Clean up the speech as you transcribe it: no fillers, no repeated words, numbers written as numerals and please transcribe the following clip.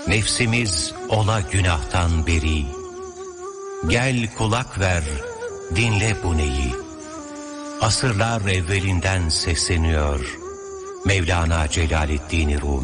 Nefsimiz ola günahtan beri. Gel kulak ver, dinle bu neyi. Asırlar evvelinden sesleniyor Mevlana Celaleddin Rumi.